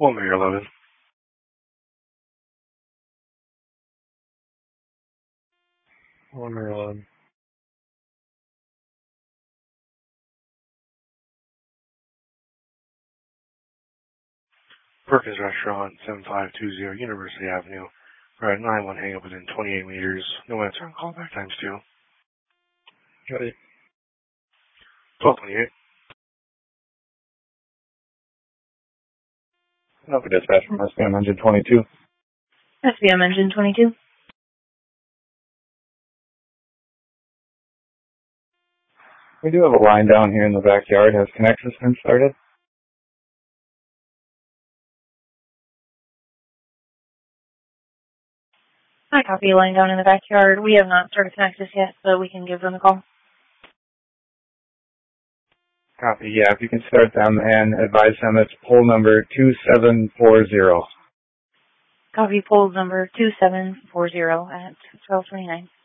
1-11. Perkins Restaurant, 7520 University Avenue. We're at 9-1 hang up within 28 meters. No answer on callback times 2. Got it. 1228. Alpha Dispatch from SBM Engine 22. SBM Engine 22. We do have a line down here in the backyard. Has Connexus been started? Hi, copy. Line down in the backyard. We have not started Connexus yet, so we can give them a call. Copy. Yeah, if you can start them and advise them it's poll number 2740. Copy. Polls number 2740 at 1229.